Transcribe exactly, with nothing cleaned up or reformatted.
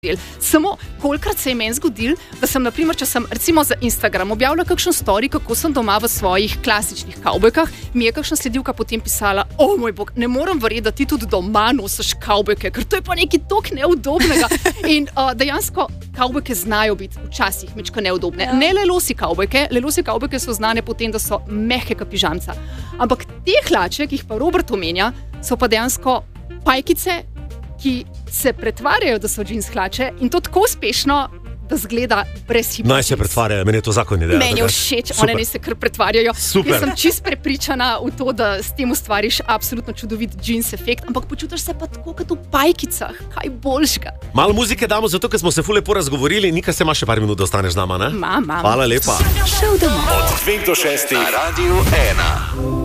Samo kolikrat se je meni zgodilo, da sem, naprimer, če sem recimo za Instagram objavila kakšen story, kako sem doma v svojih klasičnih kavbojkah, mi je kakšna sledilka potem pisala: o moj bog, ne morem verjeti, da ti tudi doma nosiš kavbojke, ker to je pa nekaj toliko neudobnega. In uh, dejansko kavbojke znajo biti včasih mečko neudobne. Ja. Ne lelosi kavbojke, lelosi kavbojke so znane potem, da so mehke kot pižamca. Ampak te hlače, ki jih pa Robert omenja, so pa dejansko pajkice, ki se pretvarjajo, da so džins hlače in to tako uspešno, da zgleda brezhibno. Naj se pretvarjajo, meni je to zakon ideja. Meni je všeč, one ne se kar pretvarjajo. Super. Jaz sem čist prepričana v to, da s tem ustvariš absolutno čudovit džins efekt, ampak počutiš se pa tako kot v pajkicah, kaj boljšega. Malo muzike damo, zato ker smo se ful lepo razgovorili. Nika, se imaš še par minut, da ostaneš z nama, ne? Mam, mam. Hvala lepa. Šel domov. Od dveh do šestih na Radiu ena.